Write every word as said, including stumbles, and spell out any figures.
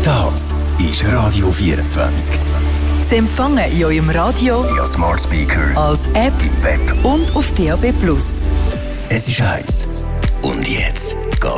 Das ist Radio vierundzwanzig. Sie empfangen in eurem Radio, via Smart Speaker, als App im Web und auf D A B plus. Es ist heiß. Und jetzt